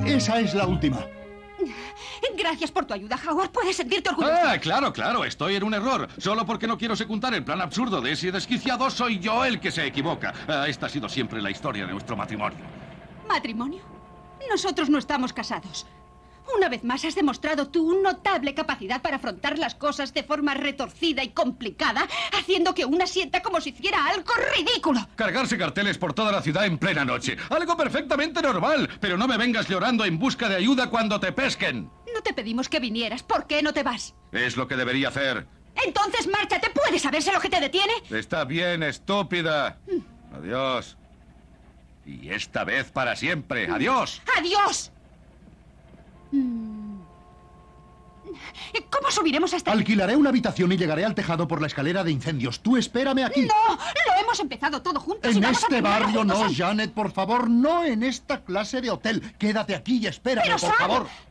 Esa es la última. Gracias por tu ayuda, Howard. Puedes sentirte orgulloso. Ah, claro. Estoy en un error. Solo porque no quiero secundar el plan absurdo de ese desquiciado, soy yo el que se equivoca. Esta ha sido siempre la historia de nuestro matrimonio. ¿Matrimonio? Nosotros no estamos casados. Una vez más has demostrado tu notable capacidad para afrontar las cosas de forma retorcida y complicada, haciendo que una sienta como si hiciera algo ridículo. Cargarse carteles por toda la ciudad en plena noche. Algo perfectamente normal. Pero no me vengas llorando en busca de ayuda cuando te pesquen. No te pedimos que vinieras. ¿Por qué no te vas? Es lo que debería hacer. Entonces márchate. ¿Puedes saberse lo que te detiene? Está bien, estúpida. Adiós. Y esta vez para siempre. Adiós. ¡Adiós! ¿Cómo subiremos hasta aquí? Alquilaré una habitación y llegaré al tejado por la escalera de incendios. Tú espérame aquí. ¡No! Lo hemos empezado todo juntos. En y vamos a este terminarlo barrio juntos. no, Janet, por favor, no en esta clase de hotel. Quédate aquí y espérame, Pero por Sam, favor.